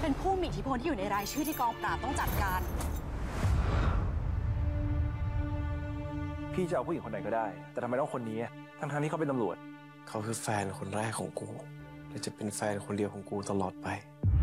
เป็นผู้มีอิทธิพลที่อยู่ในรายชื่อที่กองปราบต้องจัดการพี่จะเอาผู้หญิงคนไหนก็ได้ แต่ทำไมต้องคนนี้ทั้งที่เขาเป็นตำรวจเขาคือแฟนคนแรกของกูและจะเป็นแฟนคนเดียวของกูตลอดไป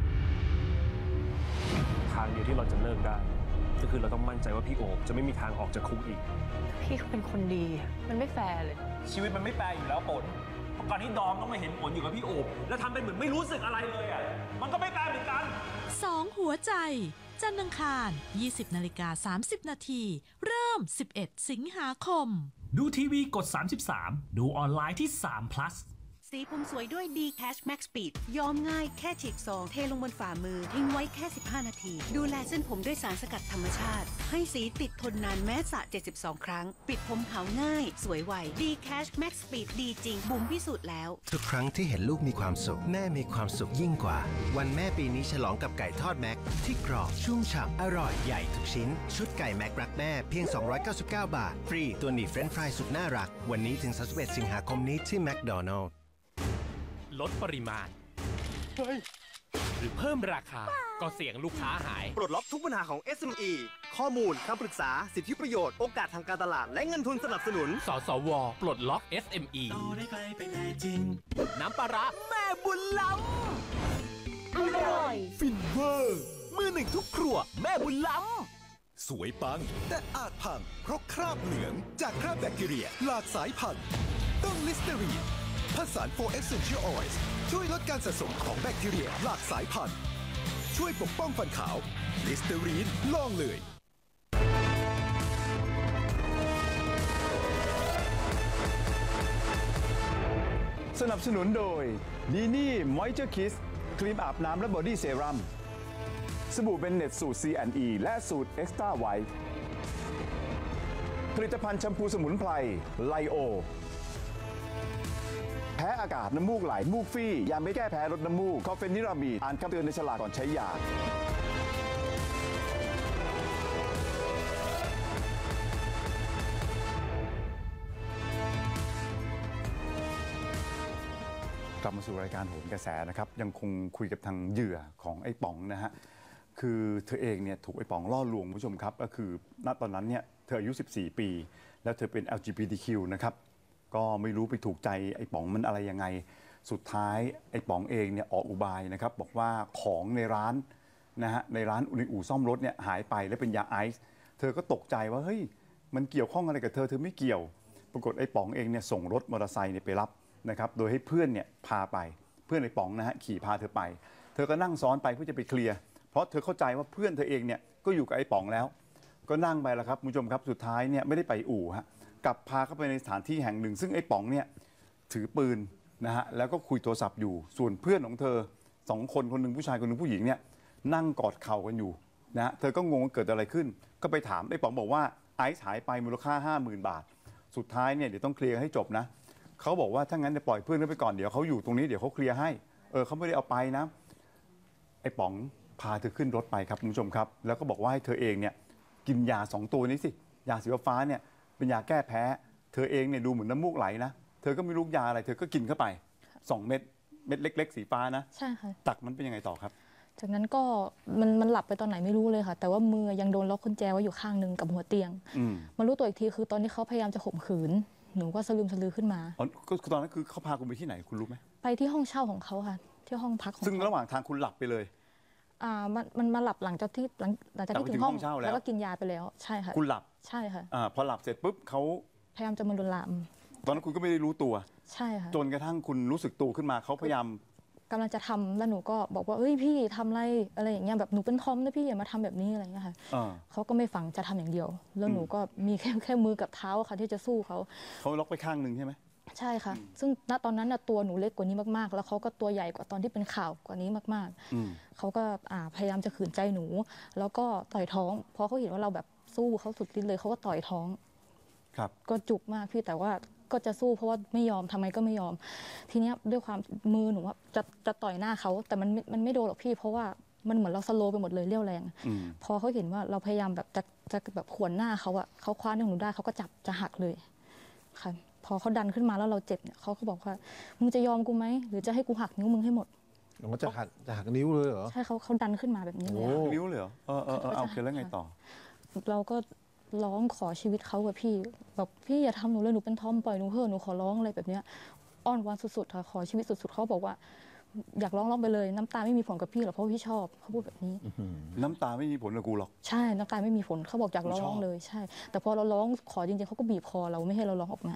ทางเดียวที่เราจะเลิกได้ก็คือเราต้องมั่นใจว่าพี่โอบจะไม่มีทางออกจากคุกอีกพี่เขาเป็นคนดีมันไม่แฟร์เลยชีวิตมันไม่แปรอยู่แล้วฝนก่อนที่ดอมต้องมาเห็นผลอยู่กับพี่โอบแล้วทำเป็นเหมือนไม่รู้สึกอะไรเลยมันก็ไม่แปรเหมือนกัน 2 หัวใจจันทร์อังคาร 20:30 นาทีเริ่ม 11 สิงหาคมดูทีวีกด 33 ดูออนไลน์ที่3 plus สีผมสวยด้วย D Cash Max Speed ยอมง่ายแค่ฉีกซองเทลงบนฝ่ามือทิ้งไว้แค่15 นาทีดูแลเส้นผมด้วยสารสกัดธรรมชาติให้สีติดทนนานแม้สระ72 ครั้งปิดผมขาวง่ายสวยไว D Cash Max Speed ดีจริงบุ๋มพิสูจน์แล้วทุกครั้งที่เห็นลูกมีความสุขแม่มีความสุขยิ่งกว่าวันแม่ปีนี้ฉลองกับไก่ทอดแม็กที่กรอบชุ่มฉ่ำอร่อยใหญ่ทุกชิ้นชุดไก่แม็กรักแม่เพียง299 บาทฟรีตัวหนีบเฟรนช์ฟรายสุดน่ารักวันนี้ถึง31 สิงหาคมนี้ที่แมคโดนัลด์ลดปริมาณหรือเพิ่มราคาก็เสี่ยงลูกค้าหายปลดล็อกทุกปัญหาของ SME ข้อมูลคำปรึกษาสิทธิประโยชน์โอกาสทางการตลาดและเงินทุนสนับสนุนสสวปลดล็อก SME โตได้ไกลไปได้จริงน้ำปลาร้าแม่บุญล้ำอร่อยฟินเวอร์มือหนึ่งทุกครัวแม่บุญล้ำสวยปังแต่อาจพังเพราะคราบเหลืองจากคราบแบคทีเรียหลากสายพันธุ์ต้องลิสเตอรีนผสาน4 Essential Oils ช่วยลดการสะสมของแบคทีเรียหลากสายพันธุ์ช่วยปกป้องฟันขาวลิสเตอรีนลองเลยสนับสนุนโดยดีนี่มอยเจอร์คิสครีมอาบน้ำและบอดี้เซรั่มสบู่เบนเน็ตสูตร C&E และสูตรเอ็กซ์ตร้าไวท์ผลิตภัณฑ์แชมพูสมุนไพรไลโอแพ้อากาศน้ำมูกไหลมูกฟี่ยาไม่แก้แพ้ลดน้ำมูกคอเฟนิรามีดอ่านคำเตือนในฉลากก่อนใช้ยากลับมาสู่รายการโหนกระแสนะครับยังคงคุยกับทางเหยื่อของไอ้ป๋องนะฮะคือเธอเองเนี่ยถูกไอ้ป๋องล่อลวงผู้ชมครับก็คือณตอนนั้นเนี่ยเธออายุ14 ปีแล้วเธอเป็น LGBTQ นะครับก็ไม่รู้ไปถูกใจไอ้ป๋องมันอะไรยังไงสุดท้ายไอ้ป๋องเองเนี่ยออกอุบายนะครับบอกว่าของในร้านนะฮะในร้านอู่ซ่อมรถเนี่ยหายไปและเป็นยาไอซ์เธอก็ตกใจว่าเฮ้ยมันเกี่ยวข้องอะไรกับเธอไม่เกี่ยวปรากฏไอ้ป๋องเองเนี่ยส่งรถมอเตอร์ไซค์เนี่ยไปรับนะครับโดยให้เพื่อนเนี่ยพาไปเพื่อนไอ้ป๋องนะฮะขี่พาเธอไปเธอก็นั่งซ้อนไปเพื่อจะไปเคลียร์เพราะเธอเข้าใจว่าเพื่อนเธอเองเนี่ยก็อยู่กับไอ้ป๋องแล้วก็นั่งไปแล้วครับคุณผู้ชมครับสุดท้ายเนี่ยไม่ได้ไปอู่ฮะกลับพาเข้าไปในสถานที่แห่งหนึ่งซึ่งไอ้ป๋องเนี่ยถือปืนนะฮะแล้วก็คุยโทรศัพท์อยู่ส่วนเพื่อนของเธอ2 คนคนหนึ่งผู้ชายคนหนึ่งผู้หญิงเนี่ยนั่งกอดเข่ากันอยู่นะฮะเธอก็งงว่าเกิดอะไรขึ้นก็ไปถามไอ้ป๋องบอกว่าไอซ์หายไปมูลค่า 50,000 บาทสุดท้ายเนี่ยเดี๋ยวต้องเคลียร์ให้จบนะเขาบอกว่าถ้างั้นจะปล่อยเพื่อนเขาไปก่อนเดี๋ยวเขาอยู่ตรงนี้เดี๋ยวเขาเคลียร์ให้เขาไม่ได้เอาไปนะไอ้ป๋องพาเธอขึ้นรถไปครับคุณผู้ชมครับแล้วก็บอกว่าให้เธอเองเนี่ยกินยา2 ตัวนี้สิยาสีฟ้าเนี่ยเป็นยาแก้แพ้เธอเองเนี่ยดูเหมือนน้ำมูกไหลนะเธอก็ไม่รู้ยาอะไรเธอก็กินเข้าไป2 เม็ดเล็กๆสีฟ้านะใช่ค่ะตักมันเป็นยังไงต่อครับจากนั้นก็มันหลับไปตอนไหนไม่รู้เลยค่ะแต่ว่ามือยังโดนล็อกกุญแจไว้อยู่ข้างนึงกับหัวเตียงมารู้ตัวอีกทีคือตอนที่เขาพยายามจะข่มขืนหนูก็สลืมสลือขึ้นมาก็ตอนนั้นคือเขาพาคุณไปที่ไหนคุณรู้ไหมไปที่ห้องเช่าของเขาค่ะที่ห้องพักของซึ่งระหว่างทางคุณหลับไปเลยมันมาหลับหลังจากที่ถึงห้องแล้วก็กินยาไปแล้วใช่ค่ะคุณหลับใช่ค่ะพอหลับเสร็จปุ๊บเขาพยายามจะมาลวนลามตอนนั้นคุณก็ไม่ได้รู้ตัวใช่ค่ะจนกระทั่งคุณรู้สึกตัวขึ้นมาเขาพยายามกำลังจะทำแล้วหนูก็บอกว่าเฮ้ยพี่ทำอะไรอย่างเงี้ยแบบหนูเป็นทอมนะพี่อย่ามาทำแบบนี้อะไรอย่างเงี้ยค่ะเขาก็ไม่ฟังจะทำอย่างเดียวแล้วหนูก็มีแค่มือกับเท้าค่ะที่จะสู้เขาล็อกไปข้างนึงใช่ไหมใช่ค่ะซึ่งณตอนนั้นตัวหนูเล็กกว่านี้มากๆแล้วเขาก็ตัวใหญ่กว่าตอนที่เป็นข่าวกว่านี้มากๆเขาก็พยายามจะขืนใจหนูแล้วก็ต่อยท้องพอเขาเห็นว่าเราแบบสู้เขาสุดฤทธิ์เลยเขาก็ต่อยท้องครับก็จุกมากพี่แต่ว่าก็จะสู้เพราะว่าไม่ยอมทำไมก็ไม่ยอมทีเนี้ยด้วยความมือหนูว่าจะต่อยหน้าเขาแต่มันไม่โดนหรอกพี่เพราะว่ามันเหมือนเราสโลว์ไปหมดเลยเรี่ยวแรงพอเขาเห็นว่าเราพยายามแบบจะแบบขวนหน้าเขาอะเขาคว้าหนูได้เขาก็จับจะหักเลยค่ะพอเขาดันขึ้นมาแล้วเราเจ็บเนี่ยเขาก็บอกว่ามึงจะยอมกูไหมหรือจะให้กูหักนิ้วมึงให้หมดมันจะหักนิ้วเลยเหรอใช่เขาดันขึ้นมาแบบนี้เลยนิ้วเลยเหรอโอเคแล้วไงต่อเราก็ร้องขอชีวิตเขากับพี่แบบพี่อย่าทำหนูเลยหนูเป็นทอมปล่อยหนูเถอะหนูขอร้องอะไรแบบเนี้ยอ้อนวอนสุดๆค่ะขอชีวิตสุดๆเขาบอกว่าอยากร้องไปเลยน้ำตาไม่มีผลกับพี่หรอกเพราะพี่ชอบเขาพูดแบบนี้น้ำตาไม่มีผลกับกูหรอกใช่น้ำตาไม่มีผลเขาบอกอยากร้องเลยใช่แต่พอเราร้องขอจริงๆเขาก็บีบคอเราไม่ให้เราร้องออกมา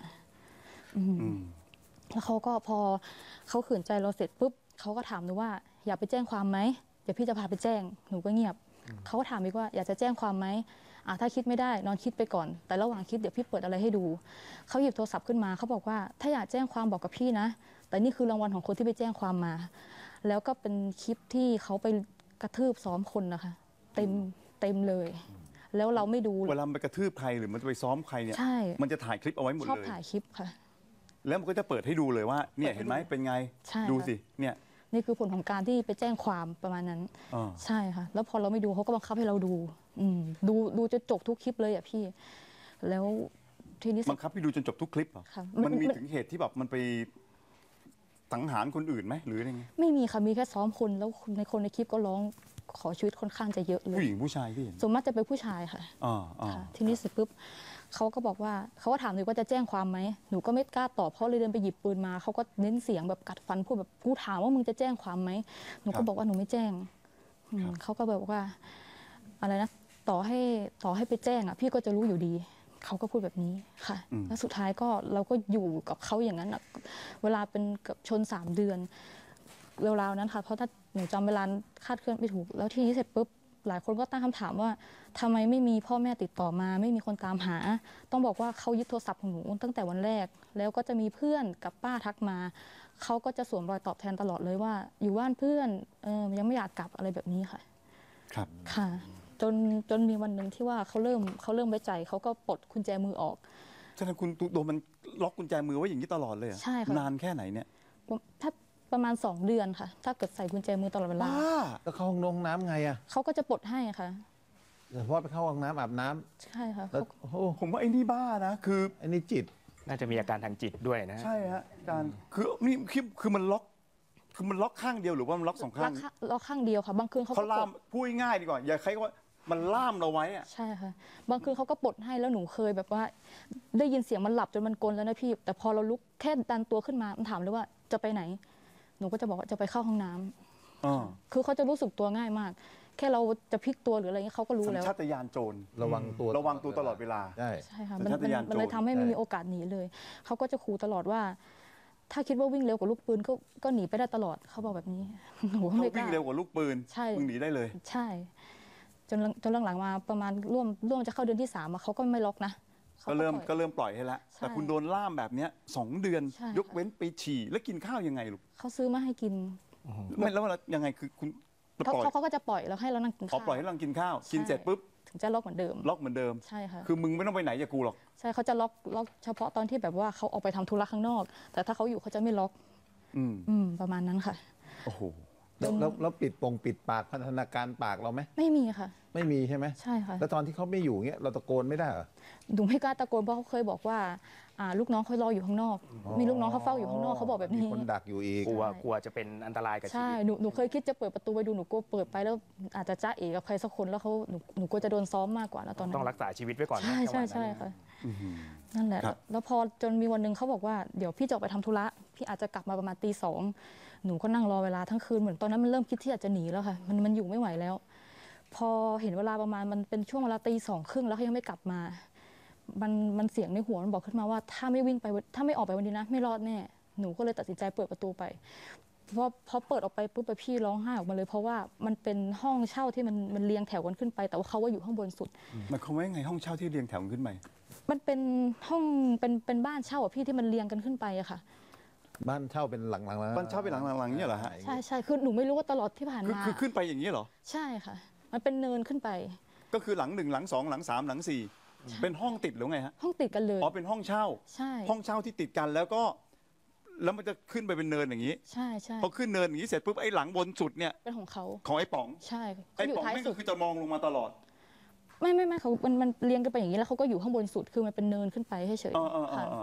แล้วเขาก็พอเขาขืนใจเราเสร็จปุ๊บเขาก็ถามหนูว่าอยากไปแจ้งความไหมเดี๋ยวพี่จะพาไปแจ้งหนูก็เงียบเขาก็ถามอีกว่าอยากจะแจ้งความไหมถ้าคิดไม่ได้นอนคิดไปก่อนแต่ระหว่างคิดเดี๋ยวพี่เปิดอะไรให้ดูเขาหยิบโทรศัพท์ขึ้นมาเขาบอกว่าถ้าอยากแจ้งความบอกกับพี่นะแต่นี่คือรางวัลของคนที่ไปแจ้งความมาแล้วก็เป็นคลิปที่เขาไปกระทืบซ้อมคนนะคะเต็มเลยแล้วเราไม่ดูเวลาไปกระทืบใครหรือมันจะไปซ้อมใครเนี่ยมันจะถ่ายคลิปเอาไว้หมดเลยชอบถ่ายคลิปค่ะแล้วมันก็จะเปิดให้ดูเลยว่าเนี่ยเห็นไหมเป็นไงดูสิเนี่ยนี่คือผลของการที่ไปแจ้งความประมาณนั้นใช่ค่ะแล้วพอเราไม่ดูเขาก็บังคับให้เราดูดูจนจบทุกคลิปเลยอ่ะพี่แล้วทีนี้บังคับให้ดูจนจบทุกคลิปเหรอมันมีถึงเหตุที่แบบมันไปสังหารคนอื่นไหมหรืออะไรเงี้ยไม่มีค่ะมีแค่ซ้อมคนแล้วคนในคลิปก็ร้องขอชีวิตค่อนข้างจะเยอะเลยผู้หญิงผู้ชายพี่เห็นส่วนมากจะเป็นผู้ชายค่ะทีนี้เสร็จปุ๊บเขาก็บอกว่าเขาก็ถามหนูว่าจะแจ้งความไหมหนูก็ไม่กล้าตอบเพราะเลยเดินไปหยิบปืนมาเขาก็เน้นเสียงแบบกัดฟันพูดแบบกูถามว่ามึงจะแจ้งความไหมหนูก็บอกว่าหนูไม่แจ้งเขาก็แบบว่าอะไรนะต่อให้ไปแจ้งอ่ะพี่ก็จะรู้อยู่ดีเขาก็พูดแบบนี้ค่ะแล้วสุดท้ายก็เราก็อยู่กับเขาอย่างนั้นเวลาเป็นกับชน3 เดือนราวๆนั้นค่ะเพราะถ้าหนูจำเวลาคาดเคลื่อนไม่ถูกแล้วทีนี้เสร็จปุ๊บหลายคนก็ตั้งคำถามว่าทำไมไม่มีพ่อแม่ติดต่อมาไม่มีคนตามหาต้องบอกว่าเขายึดโทรศัพท์ของหนูตั้งแต่วันแรกแล้วก็จะมีเพื่อนกับป้าทักมาเขาก็จะสวมรอยตอบแทนตลอดเลยว่าอยู่บ้านเพื่อนยังไม่อยากกลับอะไรแบบนี้ค่ะครับค่ะจนมีวันหนึ่งที่ว่าเขาเริ่มไว้ใจเขาก็ปลดกุญแจมือออกฉะนั้นคุณโดนมันล็อกกุญแจมือไว้อย่างนี้ตลอดเลยใช่ค่ะนานแค่ไหนเนี่ยถ้าประมาณ2 เดือนค่ะถ้าเกิดใส่กุญแจมือตลอดเวลาแล้วเข้าห้องน้ำไงอ่ะเขาก็จะปลดให้ค่ะเฉพาะไปเข้าห้องน้ำอาบน้ำใช่ค่ะผมว่าไอ้นี่บ้านะคือไอ้นี่จิตน่าจะมีอาการทางจิตด้วยนะใช่ฮะการคือมันล็อกข้างเดียวหรือว่ามันล็อก2 ข้างล็อกข้างเดียวค่ะบางคืนเขาล่ามพูดง่ายดีกว่าอย่าใครว่ามันล่ามเราไว้อะใช่ค่ะบางคืนเขาก็ปลดให้แล้วหนูเคยแบบว่าได้ยินเสียงมันหลับจนมันกลนแล้วนะพี่แต่พอเราลุกแค่ดันตัวขึ้นมามันถามเลยว่าจะไปไหนหนูก็จะบอกว่าจะไปเข้าห้องน้ำคือเขาจะรู้สึกตัวง่ายมากแค่เราจะพลิกตัวหรืออะไรเงี้ยเขาก็รู้แล้วสัญชาตญาณโจรระวังตัวตลอดเวลาใช่ค่ะมันเลยทำให้ไม่มีโอกาสหนีเลยเขาก็จะขู่ตลอดว่าถ้าคิดว่าวิ่งเร็วกว่าลูกปืนก็หนีไปได้ตลอดเขาบอกแบบนี้หนูไม่กล้าวิ่งเร็วกว่าลูกปืนมึงหนีได้เลยใช่จนหลังๆมาประมาณร่วมจะเข้าเดือนที่3เขาก็ไม่ล็อกนะก็เริ่มปล่อยให้แล้วแต่คุณโดนล่ามแบบนี้2 เดือนยกเว้นไปฉี่แล้วกินข้าวยังไงลูกเขาซื้อมาให้กินไม่แล้วยังไงคือคุณเขาก็จะปล่อยแล้วให้เรานั่งกินข้าวปล่อยให้เรากินข้าวกินเสร็จปุ๊บถึงจะล็อกเหมือนเดิมใช่ค่ะคือมึงไม่ต้องไปไหนอย่ากูหรอกใช่เขาจะล็อกเฉพาะตอนที่แบบว่าเขาออกไปทำธุระข้างนอกแต่ถ้าเขาอยู่เขาจะไม่ล็อกประมาณนั้นค่ะโอ้โหแล้วปิดปากพันธนาการปากเราไหมไม่มีค่ะไม่มีใช่ไหมใช่ค่ะแล้วตอนที่เขาไม่อยู่เงี้ยเราตะโกนไม่ได้เหรอหนูไม่กล้าตะโกนเพราะเขาเคยบอกว่าลูกน้องเขารออยู่ข้างนอกมีลูกน้องเขาเฝ้าอยู่ข้างนอกเขาบอกแบบนี้มีคนดักอยู่อีกกลัวจะเป็นอันตรายกับชีวิตใช่หนูเคยคิดจะเปิดประตูไปดูหนูกลัวเปิดไปแล้วอาจจะจ้าเอ๋กับใครสักคนแล้วหนูกลัวจะโดนซ้อมมากกว่าแล้วตอนนั้นต้องรักษาชีวิตไว้ก่อนใช่ค่ะนั่นแหละแล้วพอจนมีวันนึงเขาบอกว่าเดี๋ยวพี่จะออกไปทำธุระพี่อาจจะกลับมาประมาณตี 2หนูก็นั่งรอเวลาทั้งคืนเหมือนตอนนั้นมันเริ่มคิดที่อยากจะหนีแล้วค่ะมันอยู่ไม่ไหวแล้วพอเห็นเวลาประมาณมันเป็นช่วงเวลาตี 2 ครึ่งแล้วเขายังไม่กลับมามันเสียงในหัวมันบอกขึ้นมาว่าถ้าไม่ออกไปวันนี้นะไม่รอดแน่หนูก็เลยตัดสินใจเปิดประตูไปพอเปิดออกไปปุ๊บพี่ร้องไห้ออกมาเลยเพราะว่ามันเป็นห้องเช่าที่มันเรียงแถวกันขึ้นไปแต่ว่าเขาว่าอยู่ข้างบนสุดมันเขาว่าไงห้องเช่าที่เรียงแถวกันขึ้นไปมันเป็นห้องเป็นบ้านเช่าพี่ที่มันเรียงกันขึ้นไปอะค่ะบ้านเช่าเป็นหลังบ้านเช่าเป็นหลังเนี่ยเหรอฮะใช่คือหนูไม่รู้ว่าตลอดที่ผ่านมาคือขึ้นไปอย่างนี้เหรอใช่ค่ะมันเป็นเนินขึ้นไปก็คือหลัง1หลัง2หลัง3หลัง4เป็นห้องติดหรือไงฮะห้องติดกันเลยอ๋อเป็นห้องเช่าใช่ห้องเช่าที่ติดกันแล้วมันจะขึ้นไปเป็นเนินอย่างนี้ใช่พอขึ้นเนินอย่างนี้เสร็จปุ๊บไอ้หลังบนสุดเนี่ยเป็นของเขาของไอ้ป๋องใช่ไอ้ป๋องนี่ก็คือจะมองลงมาตลอดไม่เขามันเรียงกันไปอย่างนี้แล้วเขาก็อยู่ข้างบนสุดคือมันเป็นเนินขึ้นไปเฉยๆค่ะ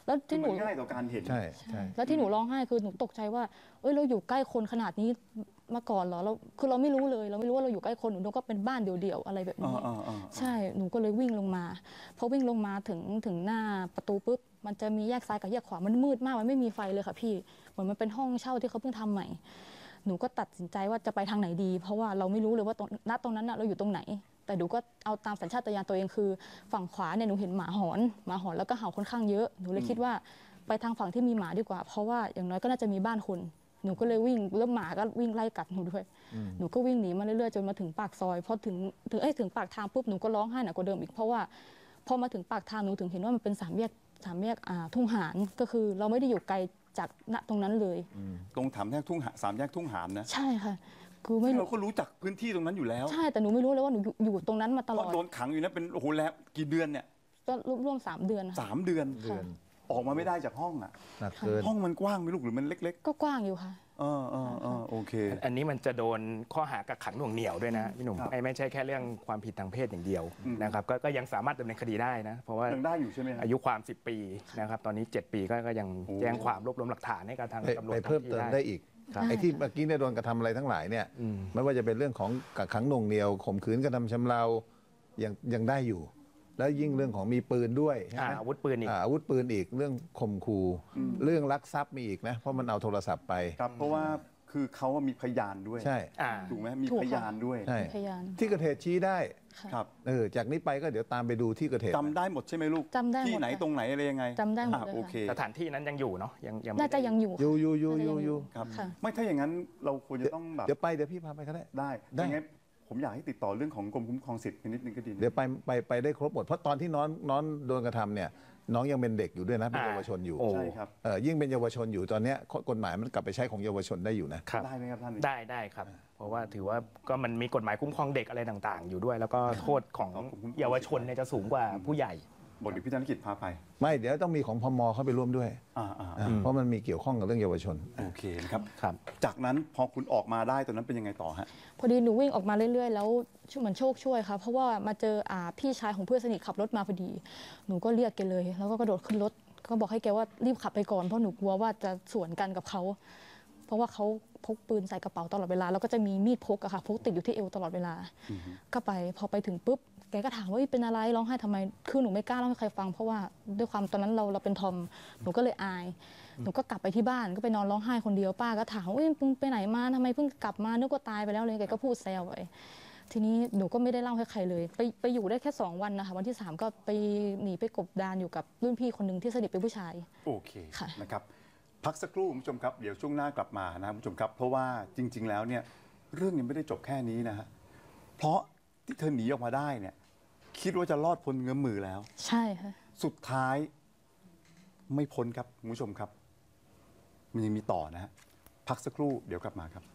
แล้วที่หนูง่ายต่อการเห็นใช่ใช่แล้วที่หนูร้องไห้คือหนูตกใจว่าเราอยู่ใกล้คนขนาดนี้มาก่อนเหรอคือเราไม่รู้เลยเราไม่รู้ว่าเราอยู่ใกล้คนหนูก็เป็นบ้านเดี่ยวๆอะไรแบบนี้ใช่หนูก็เลยวิ่งลงมาพอวิ่งลงมาถึงหน้าประตูปุ๊บมันจะมีแยกซ้ายกับแยกขวามันมืดมากมันไม่มีไฟเลยค่ะพี่เหมือนมันเป็นห้องเช่าที่เขาเพิ่งทำใหม่หนูก็ตัดสินใจว่าจะไปทางไหนดีเพราะว่าเราไม่รู้เลยว่าตรงนั้นเราอยู่ตรงไหนแต่หนูก็เอาตามสัญชาตญาณตัวเองคือฝั่งขวาเนี่ยหนูเห็นหมาหอนแล้วก็เห่าค่อนข้างเยอะหนูเลยคิดว่าไปทางฝั่งที่มีหมาดีกว่าเพราะว่าอย่างน้อยก็น่าจะมีบ้านคนหนูก็เลยวิ่งแล้วหมาก็วิ่งไล่กัดหนูด้วยหนูก็วิ่งหนีมาเรื่อยๆจนมาถึงปากซอยพอถึงปากทางปุ๊บหนูก็ร้องไห้หนักกว่าเดิมอีกเพราะว่าพอมาถึงปากทางหนูถึงเห็นว่ามันเป็นสามแยกทุ่งหานก็คือเราไม่ได้อยู่ไกลจากณตรงนั้นเลยตรงสามแยกทุ่งหานนะใช่ค่ะคือไม่เราก็รู้จักพื้นที่ตรงนั้นอยู่แล้วใช่แต่หนูไม่รู้เลยว่าหนูอยู่ตรงนั้นมาตลอดโดนขังอยู่นะเป็นโอ้โหแล้วกี่เดือนเนี่ยก็ร่วม3 เดือน 3 เดือนออกมาไม่ได้จากห้องอ่ะห้องมันกว้างไหมลูกหรือมันเล็กๆก็กว้างอยู่ค่ะโอเคอันนี้มันจะโดนข้อหากักขังหน่วงเหนี่ยวด้วยนะพี่หนุ่มไม่ใช่แค่เรื่องความผิดทางเพศอย่างเดียวนะครับก็ยังสามารถดำเนินคดีได้นะเพราะว่ายังได้อยู่ใช่ไหมอายุความ10 ปีนะครับตอนนี้7 ปีก็ยังแจ้งความรวบรวมหลักฐานให้กับทางตำรวจไปเพิ่มเติมได้อีกไอ้ที่เมื่อกี้เนี่ยโดนกระทำอะไรทั้งหลายเนี่ยไม่ว่าจะเป็นเรื่องของกักขังหน่วงเหนี่ยวข่มขืนกระทำชำเรายังได้อยู่แล้วยิ่งเรื่องของมีปืนด้วยอาวุธปืนอีกอาวุธปืนอีกเรื่องข่มขู่เรื่องลักทรัพย์มีอีกนะเพราะมันเอาโทรศัพท์ไปครับเพราะว่าคือเขามีพยานด้วยใช่ถูกไหมมีพยานด้วยใช่ที่เกิดเหตุชี้ได้ครับจากนี้ไปก็เดี๋ยวตามไปดูที่เกิดเหตุจำได้หมดใช่ไหมลูกจำได้ที่ไหนตรงไหนอะไรยังไงจำได้หมดโอเคสถานที่นั้นยังอยู่เนาะยังน่าจะยังอยู่ครับไม่ถ้าอย่างนั้นเราควรจะต้องแบบเดี๋ยวพี่พาไปก็ได้งั้นผมอยากให้ติดต่อเรื่องของกรมคุ้มครองสิทธิ์นิดนึงก็ดีเดี๋ยวไปได้ครบหมดเพราะตอนที่น้องโดนกระทำเนี่ยน้องยังเป็นเด็กอยู่ด้วยนะเป็นเยาวชนอยู่ใช่ครับยิ่งเป็นเยาวชนอยู่ตอนนี้กฎหมายมันกลับไปใช้ของเยาวชนได้อยู่นะได้ไหมครับท่านได้ครับเพราะว่าถือว่าก็มันมีกฎหมายคุ้มครองเด็กอะไรต่างๆอยู่ด้วยแล้วก็โทษของเยาวชนเนี่ยจะสูงกว่าผู้ใหญ่บอกดิพี่ธนกิจพาไปไม่เดี๋ยวต้องมีของพม.เข้าไปร่วมด้วยเพราะมันมีเกี่ยวข้องกับเรื่องเยาวชนโอเคนะครับจากนั้นพอคุณออกมาได้ตอนนั้นเป็นยังไงต่อฮะพอดีหนูวิ่งออกมาเรื่อยๆแล้วเหมือนโชคช่วยค่ะเพราะว่ามาเจอพี่ชายของเพื่อนสนิทขับรถมาพอดีหนูก็เรียกแกเลยแล้วก็กระโดดขึ้นรถก็บอกให้แกว่ารีบขับไปก่อนเพราะหนูกลัวว่าจะสวนกันกับเขาเพราะว่าเขาพกปืนใส่กระเป๋าตลอดเวลาแล้วก็จะมีมีดพกอะค่ะพกติดอยู่ที่เอวตลอดเวลาก็ไปพอไปถึงปุ๊บแกก็ถามว่าเป็นอะไรร้องไห้ทำไมคือหนูไม่กล้าเล่าให้ใครฟังเพราะว่าด้วยความตอนนั้นเราเป็นทอมหนูก็เลยอายหนูก็กลับไปที่บ้านก็ไปนอนร้องไห้คนเดียวป้าก็ถามว่ามึงไปไหนมาทำไมเพิ่งกลับมานึกว่าตายไปแล้วเลยแกก็พูดแซวไปทีนี้หนูก็ไม่ได้เล่าให้ใครเลยไปอยู่ได้แค่2 วันนะคะวันที่3ก็ไปหนีไปกบดานอยู่กับรุ่นพี่คนหนึ่งที่สนิทเป็นผู้ชายโอเคนะครับพักสักครู่คุณผู้ชมครับเดี๋ยวช่วงหน้ากลับมานะคุณผู้ชมครับเพราะว่าจริงๆแล้วเนี่ยเรื่องยังไม่ได้จบแค่นี้นะฮะเพราะที่เธอหนีออกมาได้เนี่ยคิดว่าจะรอดพ้นเงื้อมมือแล้วใช่ค่ะสุดท้ายไม่พ้นครับคุณผู้ชมครับมันยังมีต่อนะฮะพักสักครู่เดี๋ยวกลับมาครับ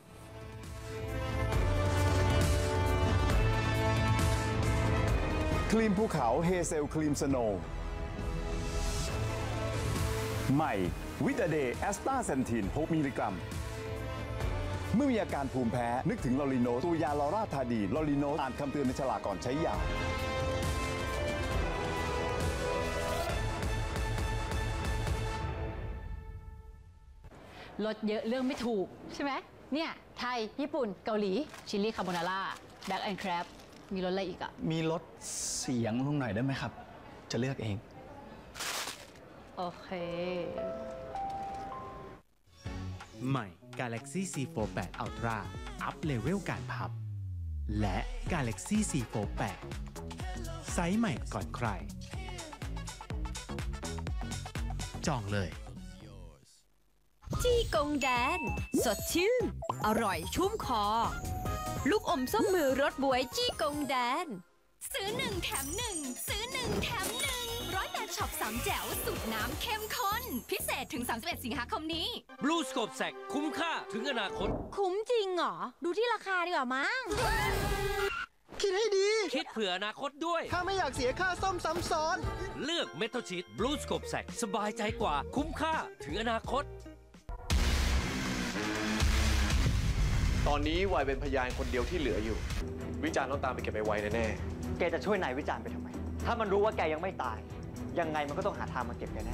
ครีมภูเขาเฮเซลครีมสโนว์ใหม่วิตาเดย์แอสตาเซนทิน6 มิลลิกรัมเมื่อมีอาการภูมิแพ้นึกถึงลอริโนตัวยาลอราธาดีลอริโนอ่านคำเตือนในฉลากก่อนใช้ยาลดเยอะเรื่องไม่ถูกใช่ไหมเนี่ยไทยญี่ปุ่นเกาหลีชิลลี่คาโบนาร่าแบ็คแอนด์แครบมีรสอะไรอีกอะมีลดเสียงลงหน่อยได้ไหมครับจะเลือกเองโอเคใหม่ Galaxy C48 Ultra อัพเลเวลการพับและ Galaxy C48 ไซส์ใหม่ก่อนใครจองเลยจี้กงแดนสดชื่นอร่อยชุ่มคอลูกอมส้มมือรสบวยจี้กงแดนซื้อ1 แถม 1ซื้อ1 แถม 1108ช็อป3แจ๋วสูตรน้ำเข้มข้นพิเศษถึง31 สิงหาคมนี้ Blue Scope Sack คุ้มค่าถึงอนาคตคุ้มจริงเหรอดูที่ราคาดีกว่ามั้งคิดให้ดีคิดเผื่ออนาคตด้วยถ้าไม่อยากเสียค่าซ่อมซ้ำซ้อนเลือก Metal Sheet Blue Scope Sack สบายใจกว่าคุ้มค่าถึงอนาคตตอนนี้วายเป็นพยานคนเดียวที่เหลืออยู่วิจารณ์ต้องตามไปเก็บไอ้ไวแน่แกจะช่วยนายวิจารณ์ไปทำไมถ้ามันรู้ว่าแกยังไม่ตายยังไงมันก็ต้องหาทางมาเก็บแกแน่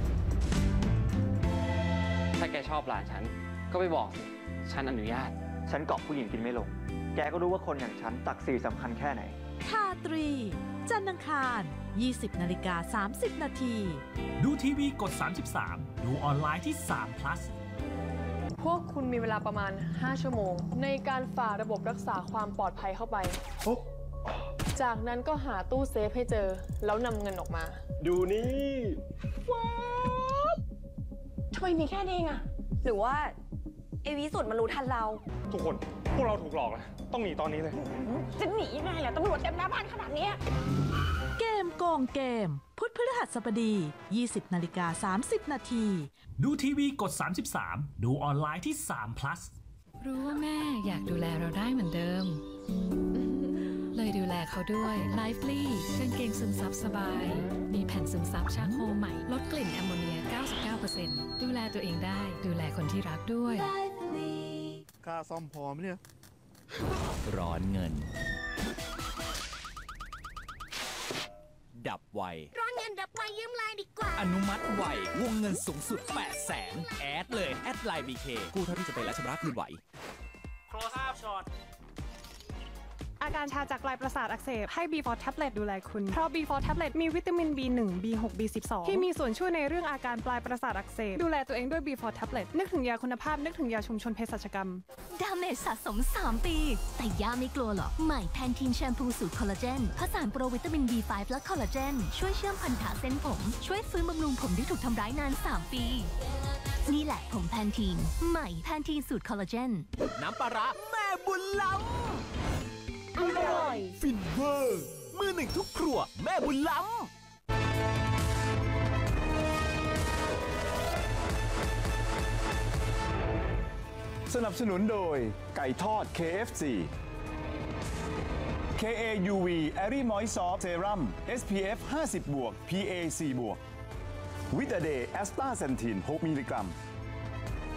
ถ้าแกชอบหลานฉัน ก็ไปบอกสิ ฉันอนุญาตฉันเกาะผู้หญิงกินไม่ลง แกก็รู้ว่าคนอย่างฉันศักดิ์ศรีสำคัญแค่ไหนทาตรี จันทร์อังคาร 20:30 นาทีดูทีวีกด 33 ดูออนไลน์ที่3 plus พวกคุณมีเวลาประมาณ 5 ชั่วโมง ในการฝ่าระบบรักษาความปลอดภัยเข้าไป จากนั้นก็หาตู้เซฟให้เจอ แล้วนำเงินออกมาดูนี่ว้าวทำไมมีแค่นี้เองอะหรือว่าไอ้วิสุทธ์มันรู้ทันเราทุกคน พวกเราถูกหลอกแล้วต้องหนีตอนนี้เลยจะหนียังไงล่ะตำรวจเต็มหน้าบ้านขนาดเนี้ยเกมโกงเกม พุธพฤหัสบดี 20:30 นาทีดูทีวีกด 33 ดูออนไลน์ที่3 plus รู้ว่าแม่อยากดูแลเราได้เหมือนเดิม เลยดูแลเขาด้วย Lively กางเกงซึมซับสบาย มีแผ่นซึมซับชาโคใหม่ ลดกลิ่นแอมโมเนีย 99% ดูแลตัวเองได้ ดูแลคนที่รักด้วยค่าซ่อมพอไหมเนี่ยร้อนเงิน ดับไวร้อนเงินดับไวยืมไลน์ดีกว่าอนุมัติไว วงเงินสูงสุด 800,000 แอดเลย แอดไลน์ BK กู้เท่าที่จะเป็นและชำระคืนไหว close up shot อาการชาจากปลายประสาทอักเสบให้ B4 Tablet ดูแลคุณ เพราะ B4 Tablet มีวิตามิน B1 B6 B12 ที่มีส่วนช่วยในเรื่องอาการปลายประสาทอักเสบดูแลตัวเองด้วย B4 Tablet นึกถึงยาคุณภาพนึกถึงยาชุมชนเภสัชกรรมดาเมจสะสม 3 ปี แต่ย่าไม่กลัวหรอก ใหม่แพนทีนแชมพูสูตรคอลลาเจนผสานโปรวิตามิน B5 และคอลลาเจนช่วยเชื่อมพันธะเส้นผม ช่วยฟื้นบำรุงผมที่ถูกทำร้ายนาน 3 ปี นี่แหละผมแพนทีนใหม่แพนทีนสูตรคอลลาเจนน้ำปลาร้าแม่บุญล้ำอร่อยฟินเวอร์มือหนึ่งทุกครัวแม่บุญล้สนับสนุนโดยไก่ทอด KFC KAUV Airy Moist Soft Serum SPF 50 PA 4 With a Day Astaxanthin 6 มิลลิกรัม